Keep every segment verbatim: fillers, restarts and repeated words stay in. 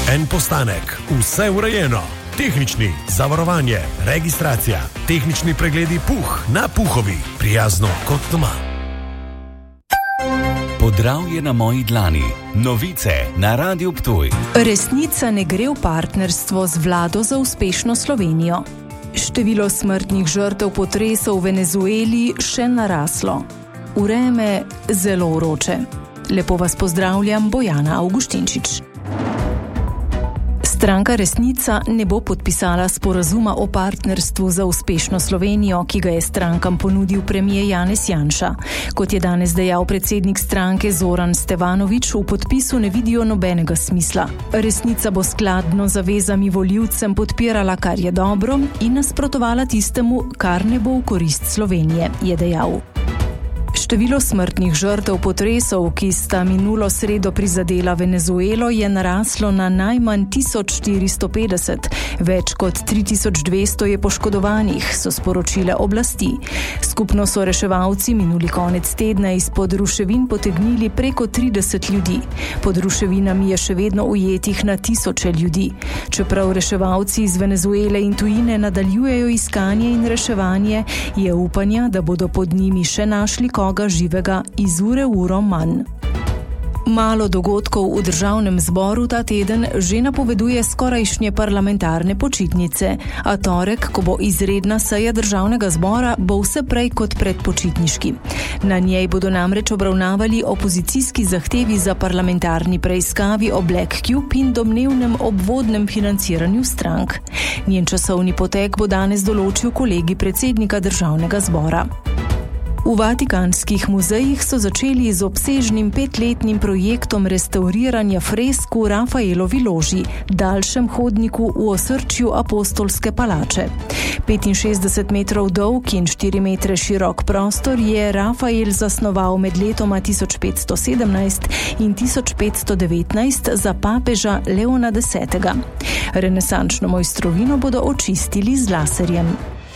En postanek, vse urejeno. Tehnični, zavarovanje, registracija, tehnični pregledi Puh na Puhovi. Prijazno kot doma. Podravje na moji dlani. Novice na Radiu Ptuj. Resnica ne gre v partnerstvo z vlado za uspešno Slovenijo. Število smrtnih žrtev potresov v Venezueli še naraslo. Vreme zelo vroče. Lepo vas pozdravljam, Bojana Avguštinčič. Stranka Resnica ne bo podpisala sporazuma o partnerstvu za uspešno Slovenijo, ki ga je strankam ponudil premier Janez Janša. Kot je danes dejal predsednik stranke Zoran Stevanović, v podpisu ne vidijo nobenega smisla. Resnica bo skladno z zavezami volivcem podpirala, kar je dobro, in nasprotovala tistemu, kar ne bo v korist Slovenije, je dejal. Število smrtnih žrtev potresov, ki sta minulo sredo prizadela Venezuelo, je naraslo na najmanj tisoč štiristo petdeset. Več kot tri tisoč dvesto je poškodovanih, so sporočile oblasti. Skupno so reševalci minuli konec tedna izpod ruševin potegnili preko trideset ljudi. Pod ruševinami je še vedno ujetih na tisoče ljudi. Čeprav reševalci iz Venezuele in tujine nadaljujejo iskanje in reševanje, je upanja, da bodo pod njimi še našli koga živega iz ure v uro manj. Malo dogodkov v državnem zboru ta teden že napoveduje skorajšnje parlamentarne počitnice, a torek, ko bo izredna seja državnega zbora, bo vse prej kot predpočitniški. Na njej bodo namreč obravnavali opozicijski zahtevi za parlamentarni preiskavi o Black Cube in domnevnem obvodnem financiranju strank. Njen časovni potek bo danes določil kolegij predsednika državnega zbora. V vatikanskih muzejih so začeli z obsežnim petletnim projektom restauriranja fresk v Rafaelovi loži, daljšem hodniku v osrčju apostolske palače. petinšestdeset metrov dolg in štiri metre širok prostor je Rafael zasnoval med letoma tisoč petsto sedemnajst in tisoč petsto devetnajst za papeža Leona desetega. Renesančno mojstrovino bodo očistili z laserjem.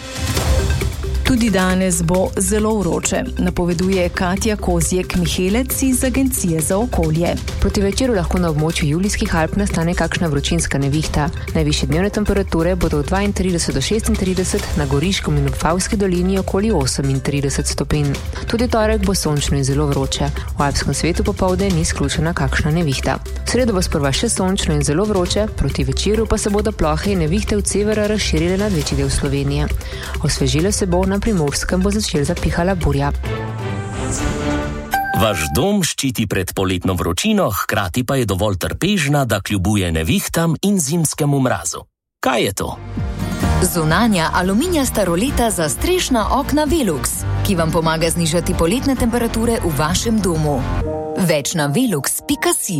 Tudi danes bo zelo vroče, napoveduje Katja Kozjek-Mihelec iz Agencije za okolje. Proti večeru lahko na območju Julijskih Alp nastane kakšna vročinska nevihta. Najvišje dnevne temperature bodo od dvaintrideset do šestintrideset, na Goriškem in v Vipavski dolini okoli osemintrideset stopinj. Tudi torek bo sončno in zelo vroče. V alpskem svetu popovdne ni izključena kakšna nevihta. V sredo bo sprva še sončno in zelo vroče, proti večeru pa se bodo plohe in nevihte od severa razširile na večji del Slovenije. Osvežilo se bo, na Primorskem bo začel zapihala burja. Vaš dom ščiti pred poletno vročino, hkrati pa je dovolj trpežna, da kljubuje nevihtam in zimskemu mrazu. Kaj je to? Zunanja aluminijasta roleta za strešna okna Velux, ki vam pomaga znižati poletne temperature v vašem domu. Več na velux pika si.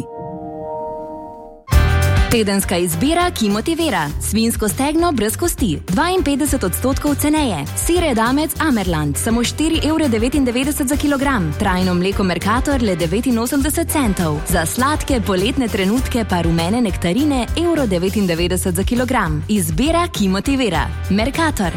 Tedenska izbira, ki motivira. Svinjsko stegno brez kosti, dvainpetdeset odstotkov ceneje. Sir edamec Amerland, samo štiri evre devetindevetdeset za kilogram. Trajno mleko Mercator le devetinosemdeset centov. Za sladke poletne trenutke pa rumene nektarine evro devetindevetdeset za kilogram. Izbira, ki motivira. Mercator.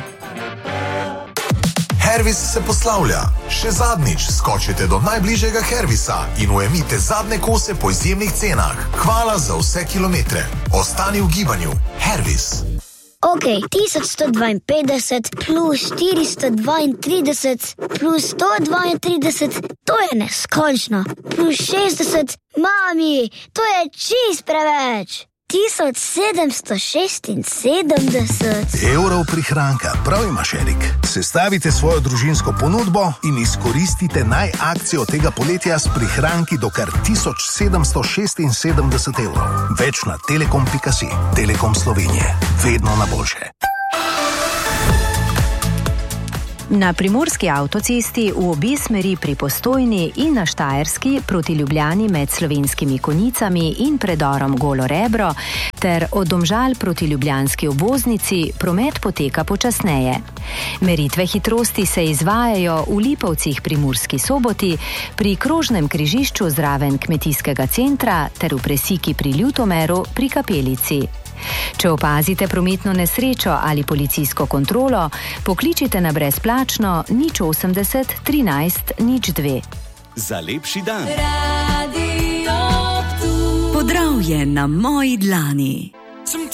Hervis se poslavlja. Še zadnjič skočite do najbližjega Hervisa in ujemite zadnje kose po izjemnih cenah. Hvala za vse kilometre. Ostani v gibanju. Hervis. Ok, tisoč sto dvainpetdeset plus štiristo dvaintrideset plus sto dvaintrideset, to je neskončno. Plus šestdeset, mami, to je čist preveč. tisoč sedemsto šestinsedemdeset evrov prihranka, prav imaš, Erik. Sestavite svojo družinsko ponudbo in izkoristite naj akcijo tega poletja s prihranki do kar tisoč sedemsto šestinsedemdeset evrov. Več na telekom pika si. Telekom Slovenije. Vedno na boljše. Na primorski avtocesti v obe smeri pri Postojni in na Štajerski proti Ljubljani med Slovenskimi Konjicami in predorom Golo Rebro ter od Domžal proti ljubljanski obvoznici promet poteka počasneje. Meritve hitrosti se izvajajo v Lipovcih pri Murski Soboti, pri krožnem križišču zraven kmetijskega centra ter v presiki pri Ljutomeru pri Kapelici. Če opazite prometno nesrečo ali policijsko kontrolo, pokličite na brezplačno nič osemdeset trinajst nič dve. Za lepši dan. Radio Ptuj. Podravje na moji dlani.